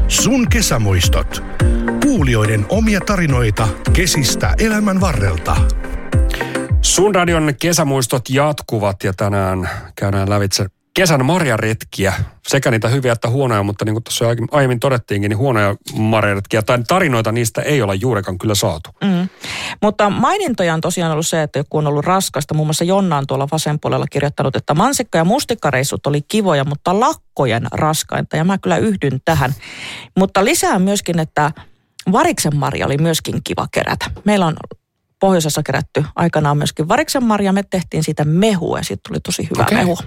Sun kesämuistot. Kuulijoiden omia tarinoita kesistä elämän varrelta. Sun radion kesämuistot jatkuvat ja tänään käydään lävitse kesän marjaretkiä. Sekä niitä hyviä että huonoja, mutta niin kuin tuossa aiemmin todettiinkin, niin huonoja marjaretkiä tai tarinoita niistä ei olla juurikaan kyllä saatu. Mutta mainintoja on tosiaan ollut se, että joku on ollut raskasta. Muun muassa Jonna on tuolla vasenpuolella kirjoittanut, että mansikka- ja mustikkareissut oli kivoja, mutta lakkojen raskainta. Ja mä kyllä yhdyn tähän. Mutta lisää myöskin, että variksen marja oli myöskin kiva kerätä. Meillä on pohjoisessa kerätty aikanaan myöskin variksen marja. Me tehtiin siitä mehua ja siitä tuli tosi hyvä mehu.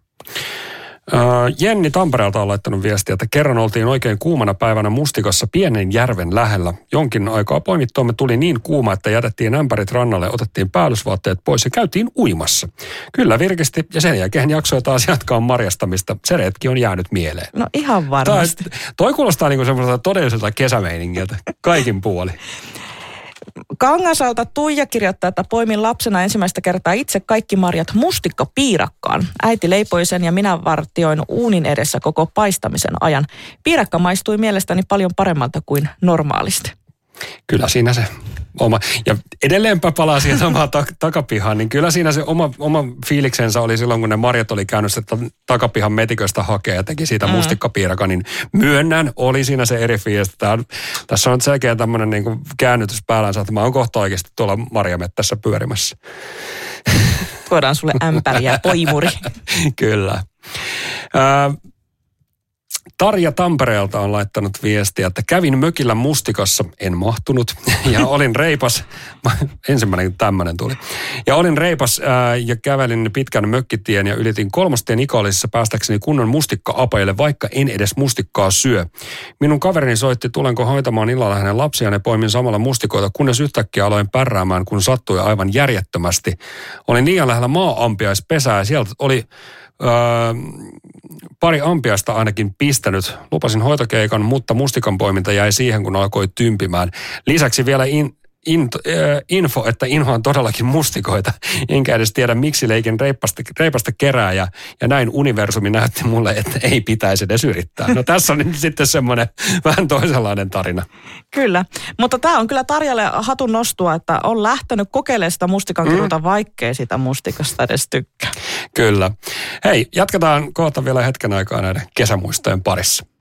Jenni Tampereelta on laittanut viestiä, että kerran oltiin oikein kuumana päivänä Mustikassa pienen järven lähellä. Jonkin aikaa poimittuamme tuli niin kuuma, että jätettiin ämpärit rannalle, otettiin päällysvaatteet pois ja käytiin uimassa. Kyllä virkisti ja sen jälkeen jaksoi taas jatkaa marjastamista. Se retki on jäänyt mieleen. No ihan varmasti. Toi kuulostaa niin kuin semmoiselta todelliselta kesämeiningiltä, kaikin puoli. Kangasalta Tuija kirjoittaa, että poimin lapsena ensimmäistä kertaa itse kaikki marjat mustikkapiirakkaan. Äiti leipoi sen ja minä vartioin uunin edessä koko paistamisen ajan. Piirakka maistui mielestäni paljon paremmalta kuin normaalisti. Kyllä siinä se oma, ja edelleenpä palaa siihen samaan takapihaan, niin kyllä siinä se oma fiiliksensä oli silloin, kun ne marjat oli käynyt sitä takapihan metiköstä hakea ja teki siitä mustikkapiirakan, niin myönnän, oli siinä se eri fiilis. Tässä on selkeä tämmöinen niin kuin käännytys päällänsä, että mä oon kohta oikeasti tuolla marjamettässä pyörimässä. Tuodaan sulle ämpäri ja poimuri. Kyllä. Tarja Tampereelta on laittanut viestiä, että kävin mökillä Mustikassa, en mahtunut, ja olin reipas, ensimmäinen tämmöinen tuli, ja olin reipas ja kävelin pitkän mökkitien ja ylitin 3. tien Ikaalisissa päästäkseni kunnon mustikka-apaille, vaikka en edes mustikkaa syö. Minun kaverini soitti, tulenko hoitamaan illalla hänen lapsiaan ja poimin samalla mustikoita, kunnes yhtäkkiä aloin pärräämään, kun sattui aivan järjettömästi. Olin liian lähellä maa-ampiaispesää ja sieltä oli pari ampiaista ainakin pistänyt. Lupasin hoitokeikan, mutta mustikan poiminta jäi siihen, kun alkoi tympimään. Lisäksi vielä info, että inhoan todellakin mustikoita. Enkä edes tiedä, miksi leikin reipasta kerää ja näin universumi näytti mulle, että ei pitäisi edes yrittää. No tässä on nyt sitten semmoinen vähän toisenlainen tarina. Kyllä, mutta tämä on kyllä Tarjalle hatun nostua, että on lähtenyt kokeilemaan sitä mustikankiruuta, vaikkei sitä mustikasta edes tykkää. Kyllä. Hei, jatketaan kohta vielä hetken aikaa näiden kesämuistojen parissa.